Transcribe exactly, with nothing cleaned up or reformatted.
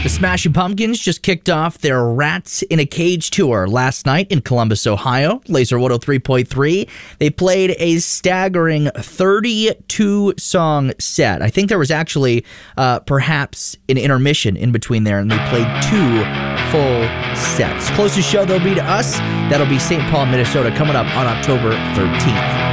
Smashing Pumpkins just kicked off their Rats in a Cage tour last night in Columbus, Ohio. Laser one oh three point three. They played a staggering thirty-two song set. I think there was actually uh, perhaps an intermission in between there, and they played two full sets. Closest show they'll be to us, that'll be Saint Paul, Minnesota, coming up on October thirteenth.